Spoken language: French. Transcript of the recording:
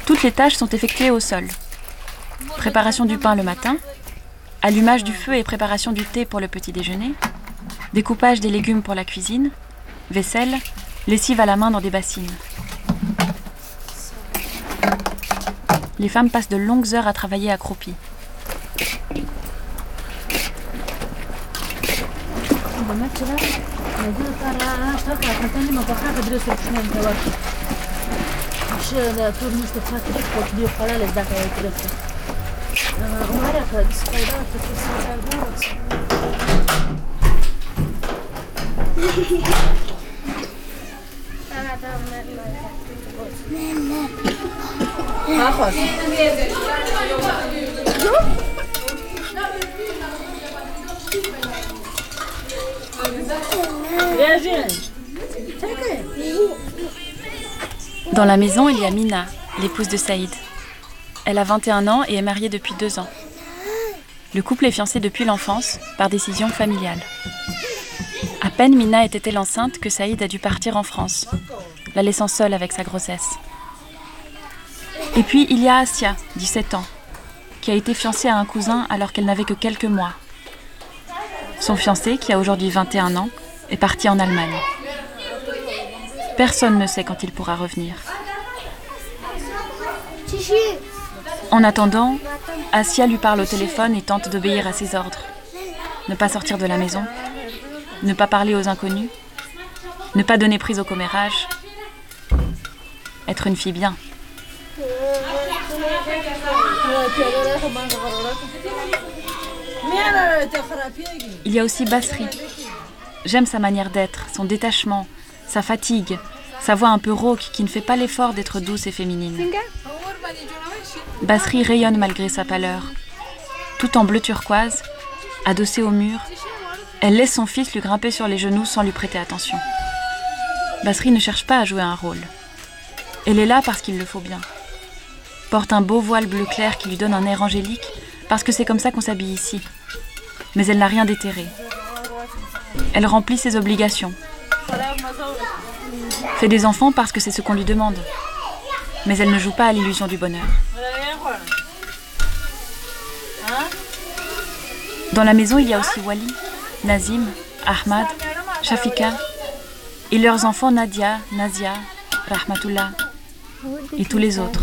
Toutes les tâches sont effectuées au sol. Préparation du pain le matin, allumage du feu et préparation du thé pour le petit déjeuner, découpage des légumes pour la cuisine, vaisselle, lessive à la main dans des bassines. Les femmes passent de longues heures à travailler accroupies. Dans la maison, il y a Mina, l'épouse de Saïd. Elle a 21 ans et est mariée depuis 2 ans. Le couple est fiancé depuis l'enfance, par décision familiale. À peine Mina était-elle enceinte que Saïd a dû partir en France, la laissant seule avec sa grossesse. Et puis il y a Asia, 17 ans, qui a été fiancée à un cousin alors qu'elle n'avait que quelques mois. Son fiancé, qui a aujourd'hui 21 ans, est parti en Allemagne. Personne ne sait quand il pourra revenir. En attendant, Asia lui parle au téléphone et tente d'obéir à ses ordres. Ne pas sortir de la maison, ne pas parler aux inconnus, ne pas donner prise au commérage, être une fille bien. Il y a aussi Basri. J'aime sa manière d'être, son détachement, sa fatigue, sa voix un peu rauque qui ne fait pas l'effort d'être douce et féminine. Basri rayonne malgré sa pâleur. Tout en bleu turquoise, adossée au mur, elle laisse son fils lui grimper sur les genoux sans lui prêter attention. Basri ne cherche pas à jouer un rôle. Elle est là parce qu'il le faut bien. Porte un beau voile bleu clair qui lui donne un air angélique parce que c'est comme ça qu'on s'habille ici. Mais elle n'a rien d'éthéré. Elle remplit ses obligations. Fait des enfants parce que c'est ce qu'on lui demande. Mais elle ne joue pas à l'illusion du bonheur. Dans la maison, il y a aussi Wali, Nazim, Ahmad, Shafika et leurs enfants Nadia, Nazia, Rahmatullah et tous les autres.